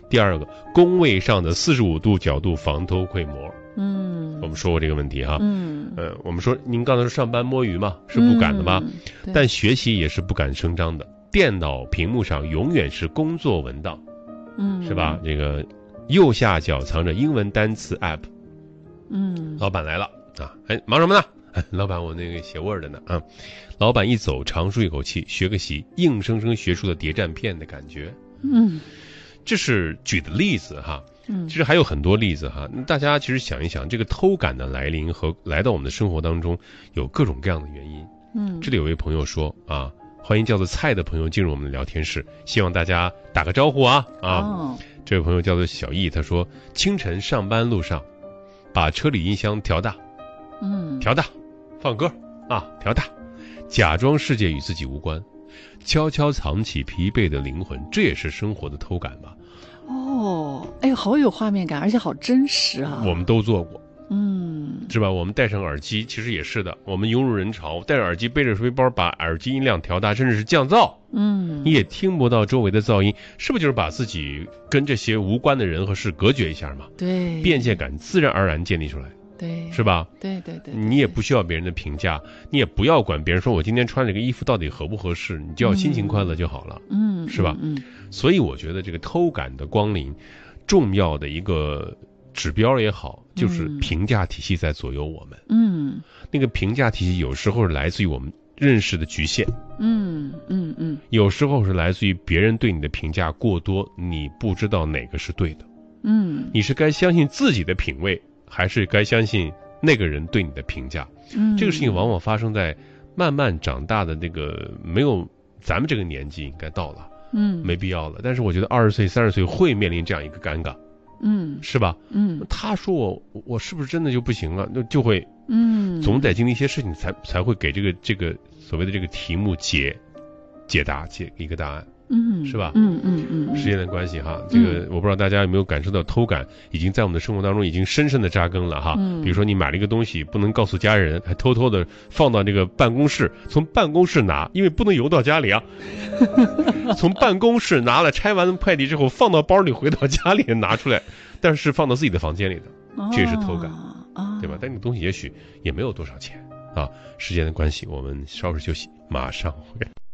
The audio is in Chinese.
第二个，工位上的45度角度防偷窥膜。我们说过这个问题哈。我们说您刚才说上班摸鱼嘛，是不敢的吧？但学习也是不敢声张的。电脑屏幕上永远是工作文档，是吧？这个右下角藏着英文单词 app。老板来了啊，忙什么呢？老板，我那个写 Word 呢啊。老板一走，长舒一口气，学个习，硬生生学出了谍战片的感觉。这是举的例子哈。其实还有很多例子哈。大家其实想一想，这个偷感的来临和来到我们的生活当中，有各种各样的原因。这里有位朋友说啊，欢迎叫做蔡的朋友进入我们的聊天室，希望大家打个招呼啊。这位朋友叫做小易，他说清晨上班路上，把车里音箱调大，调大，放歌啊，调大，假装世界与自己无关，悄悄藏起疲惫的灵魂，这也是生活的偷感吧。 哎呦，好有画面感，而且好真实啊。 我们都做过，是吧？我们戴上耳机，其实也是的。我们涌入人潮，戴着耳机，背着背包，把耳机音量调大，甚至是降噪。你也听不到周围的噪音，是不是就是把自己跟这些无关的人和事隔绝一下嘛？ 对， 边界感自然而然建立出来。 对， 是吧？ 对， 你也不需要别人的评价，你也不要管别人说我今天穿这个衣服到底合不合适，你就要心情快乐就好了。是吧？所以我觉得这个偷感的光临，重要的一个指标也好，就是评价体系在左右我们。那个评价体系有时候是来自于我们认识的局限。有时候是来自于别人对你的评价过多，你不知道哪个是对的。你是该相信自己的品味，还是该相信那个人对你的评价？这个事情往往发生在慢慢长大的那个没有咱们这个年纪应该到了，没必要了。但是我觉得20岁、30岁会面临这样一个尴尬，是吧？他说我是不是真的就不行了？就会，总得经历一些事情才会给这个所谓的这个题目解答一个答案。是吧？时间的关系哈，这个我不知道大家有没有感受到偷感已经在我们的生活当中已经深深的扎根了哈。比如说你买了一个东西不能告诉家人，还偷偷的放到这个办公室，从办公室拿，因为不能邮到家里啊。从办公室拿了，拆完快递之后放到包里，回到家里拿出来，但是放到自己的房间里的，这也是偷感，对吧？但这个东西也许也没有多少钱啊。时间的关系，我们稍事休息，马上回来。